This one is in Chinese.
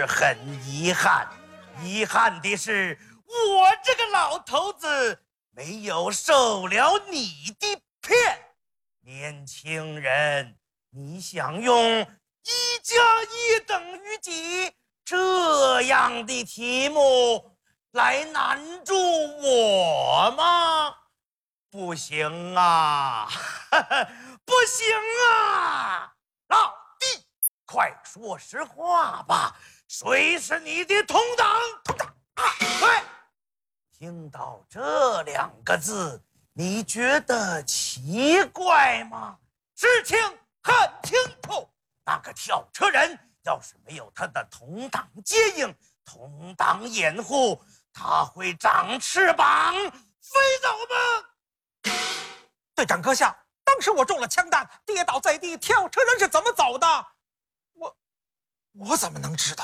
是很遗憾。遗憾的是，我这个老头子没有受了你的骗。年轻人，你想用1+1等于几这样的题目来难住我吗？不行啊，不行啊！老弟，快说实话吧，谁是你的同党？同党啊，对。听到这2个字，你觉得奇怪吗？事情很清楚，那个跳车人要是没有他的同党接应、同党掩护，他会长翅膀飞走吗？ 队长阁下，当时我中了枪弹，跌倒在地，跳车人是怎么走的？我怎么能知道？